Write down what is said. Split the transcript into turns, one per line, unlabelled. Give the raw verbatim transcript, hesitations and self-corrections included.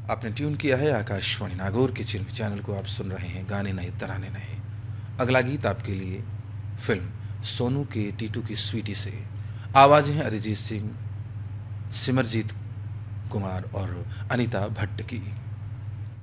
आपने ट्यून किया है आकाशवाणी नागौर के चिल्मी चैनल को। आप सुन रहे हैं गाने नए तराने नए। अगला गीत आपके लिए फिल्म सोनू के टीटू की स्वीटी से। आवाज़ें हैं अरिजीत सिंह, सिमरजीत कुमार और अनीता भट्ट की।